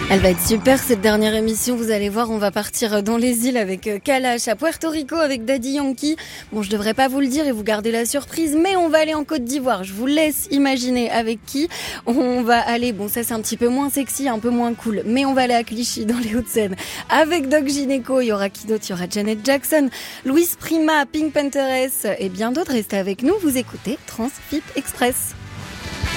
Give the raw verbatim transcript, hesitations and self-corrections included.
Elle va être super cette dernière émission, vous allez voir, on va partir dans les îles avec Kalash, à Puerto Rico avec Daddy Yankee. Bon, je devrais pas vous le dire et vous garder la surprise, mais on va aller en Côte d'Ivoire. Je vous laisse imaginer avec qui. On va aller, bon ça c'est un petit peu moins sexy, un peu moins cool, mais on va aller à Clichy dans les Hauts-de-Seine avec Doc Gynéco. Il y aura qui d'autre? Il y aura Janet Jackson, Louis Prima, Pink Pantheress et bien d'autres. Restez avec nous, vous écoutez Transfip Express.